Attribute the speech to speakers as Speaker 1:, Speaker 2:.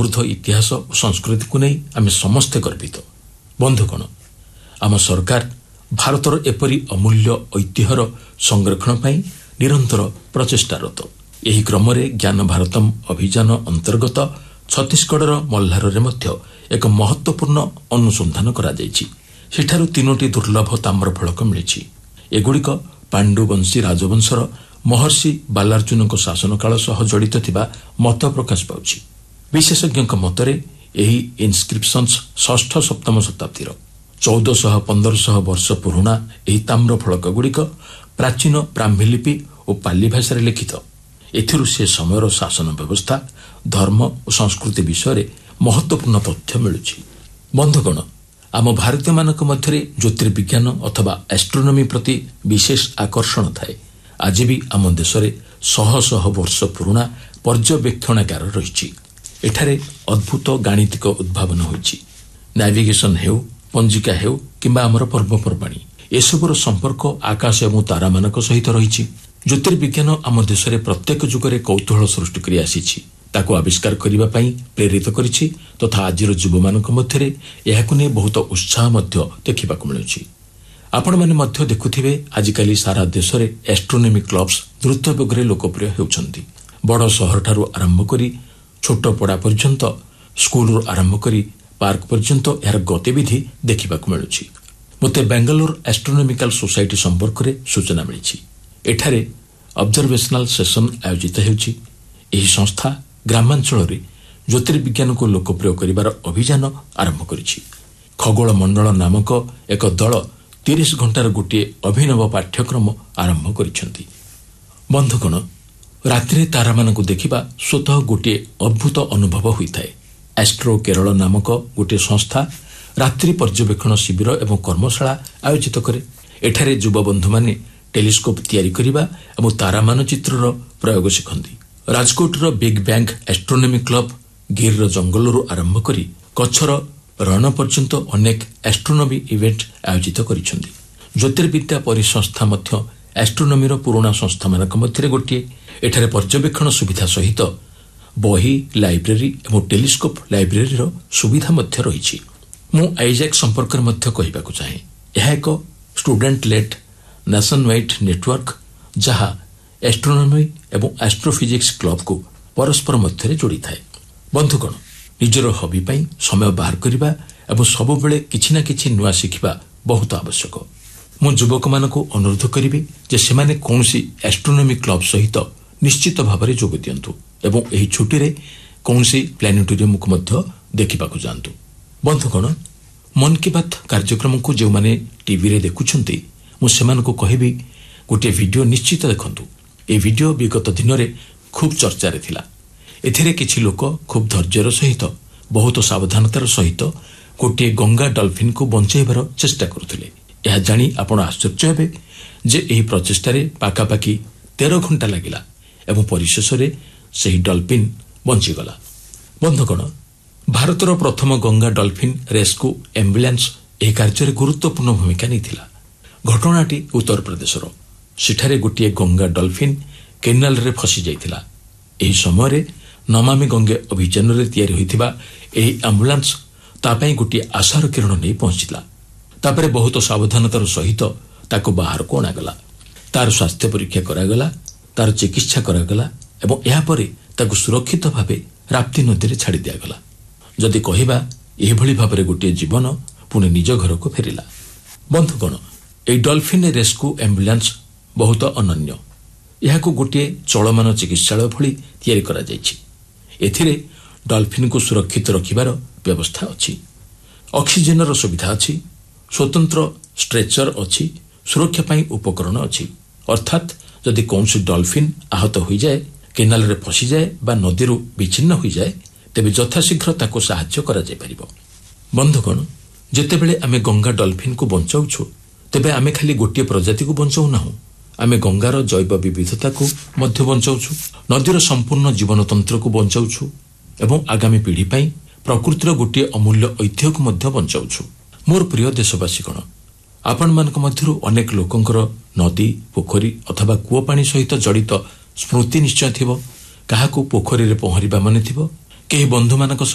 Speaker 1: ସମୃଦ୍ଧ ଇତିହାସ ଓ ସଂସ୍କୃତିକୁ ନେଇ ଆମେ ସମସ୍ତେ ଗର୍ବିତ। ବନ୍ଧୁଗଣ, ଆମ ସରକାର ଭାରତର ଏପରି ଅମୂଲ୍ୟ ଐତିହ୍ୟର ସଂରକ୍ଷଣ ପାଇଁ ନିରନ୍ତର ପ୍ରଚେଷ୍ଟାରତ। ଏହି କ୍ରମରେ ଜ୍ଞାନ ଭାରତମ୍ ଅଭିଯାନ ଅନ୍ତର୍ଗତ ଛତିଶଗଡ଼ର ମଲ୍ହାରରେ ମଧ୍ୟ ଏକ ମହତ୍ୱପୂର୍ଣ୍ଣ ଅନୁସନ୍ଧାନ କରାଯାଇଛି। ସେଠାରୁ 3ଟି ଦୁର୍ଲଭ ତାମ୍ରଫଳକ ମିଳିଛି। ଏଗୁଡ଼ିକ ପାଣ୍ଡୁବଂଶୀ ରାଜବଂଶର ମହର୍ଷି ବାଲାର୍ଜୁନଙ୍କ ଶାସନକାଳ ସହ ଜଡ଼ିତ ଥିବା ମତ ପ୍ରକାଶ ପାଉଛି। ବିଶେଷଜ୍ଞଙ୍କ ମତରେ ଏହି ଇନ୍ସ୍କ୍ରିପ୍ସନ୍ସ 6ଠ-7ମ ଶତାବ୍ଦୀର 1400-1500 ବର୍ଷ ପୁରୁଣା ଏହି ତାମ୍ରଫଳକଗୁଡ଼ିକ ପ୍ରାଚୀନ ବ୍ରାହ୍ମୀ ଲିପି ଓ ପାଲି ଭାଷାରେ ଲିଖିତ। ଏଥିରୁ ସେ ସମୟର ଶାସନ ବ୍ୟବସ୍ଥା, ଧର୍ମ ଓ ସଂସ୍କୃତି ବିଷୟରେ ମହତ୍ୱପୂର୍ଣ୍ଣ ତଥ୍ୟ ମିଳୁଛି। ବନ୍ଧୁଗଣ, ଆମ ଭାରତୀୟମାନଙ୍କ ମଧ୍ୟରେ ଜ୍ୟୋତିର୍ବିଜ୍ଞାନ ଅଥବା ଆଷ୍ଟ୍ରୋନୋମି ପ୍ରତି ବିଶେଷ ଆକର୍ଷଣ ଥାଏ। ଆଜି ବି ଆମ ଦେଶରେ ଶହ ଶହ ବର୍ଷ ପୁରୁଣା ପର୍ଯ୍ୟବେକ୍ଷଣାଗାର ରହିଛି। ଏଠାରେ ଅଦ୍ଭୁତ ଗାଣିତିକ ଉଦ୍ଭାବନ ହୋଇଛି। ନାଭିଗେସନ୍ ହେଉ, ପଞ୍ଜିକା ହେଉ କିମ୍ବା ଆମର ପର୍ବପର୍ବାଣୀ, ଏସବୁର ସମ୍ପର୍କ ଆକାଶ ଏବଂ ତାରାମାନଙ୍କ ସହିତ ରହିଛି। ଜ୍ୟୋତିର୍ବିଜ୍ଞାନ ଆମ ଦେଶରେ ପ୍ରତ୍ୟେକ ଯୁଗରେ କୌତୂହଳ ସୃଷ୍ଟି କରି ଆସିଛି, ତାକୁ ଆବିଷ୍କାର କରିବା ପାଇଁ ପ୍ରେରିତ କରିଛି ତଥା ଆଜିର ଯୁବମାନଙ୍କ ମଧ୍ୟରେ ଏହାକୁ ନେଇ ବହୁତ ଉତ୍ସାହ ମଧ୍ୟ ଦେଖିବାକୁ ମିଳୁଛି। ଆପଣମାନେ ମଧ୍ୟ ଦେଖୁଥିବେ, ଆଜିକାଲି ସାରା ଦେଶରେ ଆଷ୍ଟ୍ରୋନୋମି କ୍ଲବ୍ସ ଦ୍ରୁତ ବେଗରେ ଲୋକପ୍ରିୟ ହେଉଛନ୍ତି। ବଡ଼ ସହରଠାରୁ ଆରମ୍ଭ କରି ଛୋଟ ପଡ଼ା ପର୍ଯ୍ୟନ୍ତ, ସ୍କୁଲରୁ ଆରମ୍ଭ କରି ପାର୍କ ପର୍ଯ୍ୟନ୍ତ ଏହାର ଗତିବିଧି ଦେଖିବାକୁ ମିଳୁଛି। ମୋତେ ବାଙ୍ଗାଲୋର ଆଷ୍ଟ୍ରୋନୋମିକାଲ ସୋସାଇଟି ସମ୍ପର୍କରେ ସୂଚନା ମିଳିଛି। ଏଠାରେ ଅବଜରଭେସନାଲ ସେସନ ଆୟୋଜିତ ହେଉଛି। ଏହି ସଂସ୍ଥା ଗ୍ରାମାଞ୍ଚଳରେ ଜ୍ୟୋତିର୍ବିଜ୍ଞାନକୁ ଲୋକପ୍ରିୟ କରିବାର ଅଭିଯାନ ଆରମ୍ଭ କରିଛି। ଖଗୋଳ ମଣ୍ଡଳ ନାମକ ଏକ ଦଳ 30 ଘଣ୍ଟାର ଗୋଟିଏ ଅଭିନବ ପାଠ୍ୟକ୍ରମ ଆରମ୍ଭ କରିଛନ୍ତି। ବନ୍ଧୁଗଣ, ରାତିରେ ତାରାମାନଙ୍କୁ ଦେଖିବା ସ୍ୱତଃ ଗୋଟିଏ ଅଦ୍ଭୁତ ଅନୁଭବ ହୋଇଥାଏ। ଆଷ୍ଟ୍ରୋ କେରଳ ନାମକ ଗୋଟିଏ ସଂସ୍ଥା ରାତ୍ରି ପର୍ଯ୍ୟବେକ୍ଷଣ ଶିବିର ଏବଂ କର୍ମଶାଳା ଆୟୋଜିତ କରେ। ଏଠାରେ ଯୁବବନ୍ଧୁମାନେ ଟେଲିସ୍କୋପ ତିଆରି କରିବା ଏବଂ ତାରା ମାନଚିତ୍ରର ପ୍ରୟୋଗ ଶିଖନ୍ତି। ରାଜକୋଟର ବିଗ୍ ବ୍ୟାଙ୍ଗ ଆଷ୍ଟ୍ରୋନୋମି କ୍ଲବ ଗିର୍ର ଜଙ୍ଗଲରୁ ଆରମ୍ଭ କରି କଚ୍ଛର ରଣ ପର୍ଯ୍ୟନ୍ତ ଅନେକ ଆଷ୍ଟ୍ରୋନୋମି ଇଭେଣ୍ଟ ଆୟୋଜିତ କରିଛନ୍ତି। ଜ୍ୟୋତିର୍ବିଦ୍ୟା ପରିସଂସ୍ଥା ମଧ୍ୟ ଆଷ୍ଟ୍ରୋନୋମିର ପୁରୁଣା ସଂସ୍ଥାମାନଙ୍କ ମଧ୍ୟରେ ଗୋଟିଏ। ଏଠାରେ ପର୍ଯ୍ୟବେକ୍ଷଣ ସୁବିଧା ସହିତ ବହି, ଲାଇବ୍ରେରୀ ଏବଂ ଟେଲିସ୍କୋପ ଲାଇବ୍ରେରୀର ସୁବିଧା ମଧ୍ୟ ରହିଛି। ମୁଁ ଆଇଜାକ୍ ସମ୍ପର୍କରେ ମଧ୍ୟ କହିବାକୁ ଚାହେଁ। ଏହା ଏକ student lead nation wide network, ଯାହା ଆଷ୍ଟ୍ରୋନୋମି ଏବଂ ଆଷ୍ଟ୍ରୋଫିଜିକ୍ସ କ୍ଲବକୁ ପରସ୍ପର ମଧ୍ୟରେ ଯୋଡ଼ିଥାଏ। ବନ୍ଧୁଗଣ, ନିଜର ହବି ପାଇଁ ସମୟ ବାହାର କରିବା ଏବଂ ସବୁବେଳେ କିଛି ନା କିଛି ନୂଆ ଶିଖିବା ବହୁତ ଆବଶ୍ୟକ। ମୁଁ ଯୁବକମାନଙ୍କୁ ଅନୁରୋଧ କରିବି ଯେ ସେମାନେ କୌଣସି ଆଷ୍ଟ୍ରୋନୋମି କ୍ଲବ ସହିତ ନିଶ୍ଚିତ ଭାବରେ ଯୋଗ ଦିଅନ୍ତୁ ଏବଂ ଏହି ଛୁଟିରେ କୌଣସି ପ୍ଲାନେଟୋରିୟମକୁ ମଧ୍ୟ ଦେଖିବାକୁ ଯାଆନ୍ତୁ। ବନ୍ଧୁଗଣ, ମନ୍ କି ବାତ୍ କାର୍ଯ୍ୟକ୍ରମକୁ ଯେଉଁମାନେ ଟିଭିରେ ଦେଖୁଛନ୍ତି, ମୁଁ ସେମାନଙ୍କୁ କହିବି, ଗୋଟିଏ ଭିଡିଓ ନିଶ୍ଚିତ ଦେଖନ୍ତୁ। ଏହି ଭିଡିଓ ବିଗତ ଦିନରେ ଖୁବ୍ ଚର୍ଚ୍ଚାରେ ଥିଲା। ଏଥିରେ କିଛି ଲୋକ ଖୁବ୍ ଧୈର୍ଯ୍ୟର ସହିତ, ବହୁତ ସାବଧାନତାର ସହିତ ଗୋଟିଏ ଗଙ୍ଗା ଡଲଫିନ୍କୁ ବଞ୍ଚାଇବାର ଚେଷ୍ଟା କରୁଥିଲେ। ଏହା ଜାଣି ଆପଣ ଆଶ୍ଚର୍ଯ୍ୟ ହେବେ ଯେ ଏହି ପ୍ରଚେଷ୍ଟାରେ ପାଖାପାଖି 13 ଘଣ୍ଟା ଲାଗିଲା ଏବଂ ପରିଶେଷରେ ସେହି ଡଲଫିନ୍ ବଞ୍ଚିଗଲା। ବନ୍ଧୁଗଣ, ଭାରତର ପ୍ରଥମ ଗଙ୍ଗା ଡଲଫିନ୍ ରେସ୍କ୍ୟୁ ଆମ୍ବୁଲାନ୍ସ ଏହି କାର୍ଯ୍ୟରେ ଗୁରୁତ୍ୱପୂର୍ଣ୍ଣ ଭୂମିକା ନେଇଥିଲା। ଘଟଣାଟି ଉତ୍ତରପ୍ରଦେଶର। ସେଠାରେ ଗୋଟିଏ ଗଙ୍ଗା ଡଲଫିନ୍ କେନାଲରେ ଫସି ଯାଇଥିଲା। ଏହି ସମୟରେ ନମାମି ଗଙ୍ଗେ ଅଭିଯାନରେ ତିଆରି ହୋଇଥିବା ଏହି ଆମ୍ବୁଲାନ୍ସ ତା ପାଇଁ ଗୋଟିଏ ଆଶାର କିରଣ ନେଇ ପହଞ୍ଚିଲା। ତାପରେ ବହୁତ ସାବଧାନତାର ସହିତ ତାକୁ ବାହାରକୁ ଅଣାଗଲା। ତାର ସ୍ୱାସ୍ଥ୍ୟ ପରୀକ୍ଷା କରାଗଲା, ତାର ଚିକିତ୍ସା କରାଗଲା ଏବଂ ଏହାପରେ ତାକୁ ସୁରକ୍ଷିତ ଭାବେ ରାପ୍ତି ନଦୀରେ ଛାଡ଼ି ଦିଆଗଲା। ଯଦି କହିବା, ଏହିଭଳି ଭାବରେ ଗୋଟିଏ ଜୀବନ ପୁଣି ନିଜ ଘରକୁ ଫେରିଲା। ବନ୍ଧୁଗଣ, ଏହି ଡଲଫିନ୍ ରେସ୍କ୍ୟୁ ଆମ୍ବୁଲାନ୍ସ ବହୁତ ଅନନ୍ୟ। ଏହାକୁ ଗୋଟିଏ ଚଳମାନ ଚିକିତ୍ସାଳୟ ଭଳି ତିଆରି କରାଯାଇଛି। ଏଥିରେ ଡଲଫିନ୍କୁ ସୁରକ୍ଷିତ ରଖିବାର ବ୍ୟବସ୍ଥା ଅଛି। ଅକ୍ସିଜେନର ସୁବିଧା ଅଛି, ସ୍ୱତନ୍ତ୍ର ଷ୍ଟ୍ରେଚର ଅଛି, ସୁରକ୍ଷା ପାଇଁ ଉପକରଣ ଅଛି। ଅର୍ଥାତ୍ ଯଦି କୌଣସି ଡଲଫିନ୍ ଆହତ ହୋଇଯାଏ, କେନାଲରେ ଫସିଯାଏ ବା ନଦୀରୁ ବିଚ୍ଛିନ୍ନ ହୋଇଯାଏ, ତେବେ ଯଥାଶୀଘ୍ର ତାକୁ ସାହାଯ୍ୟ କରାଯାଇପାରିବ। ବନ୍ଧୁଗଣ, ଯେତେବେଳେ ଆମେ ଗଙ୍ଗା ଡଲଫିନ୍କୁ ବଞ୍ଚାଉଛୁ, ତେବେ ଆମେ ଖାଲି ଗୋଟିଏ ପ୍ରଜାତିକୁ ବଞ୍ଚାଉନାହୁଁ, ଆମେ ଗଙ୍ଗାର ଜୈବ ବିବିଧତାକୁ ମଧ୍ୟ ବଞ୍ଚାଉଛୁ, ନଦୀର ସମ୍ପୂର୍ଣ୍ଣ ଜୀବନତନ୍ତ୍ରକୁ ବଞ୍ଚାଉଛୁ ଏବଂ ଆଗାମୀ ପିଢ଼ି ପାଇଁ ପ୍ରକୃତିର ଗୋଟିଏ ଅମୂଲ୍ୟ ଐତିହ୍ୟକୁ ମଧ୍ୟ ବଞ୍ଚାଉଛୁ। ମୋର ପ୍ରିୟ ଦେଶବାସୀଗଣ, ଆପଣମାନଙ୍କ ମଧ୍ୟରୁ ଅନେକ ଲୋକଙ୍କର ନଦୀ, ପୋଖରୀ ଅଥବା କୂଅ ପାଣି ସହିତ ଜଡ଼ିତ ସ୍ମୃତି ନିଶ୍ଚୟ ଥିବ। କାହାକୁ ପୋଖରୀରେ ପହଁରିବା ମନେ ଥିବ, କେହି ବନ୍ଧୁମାନଙ୍କ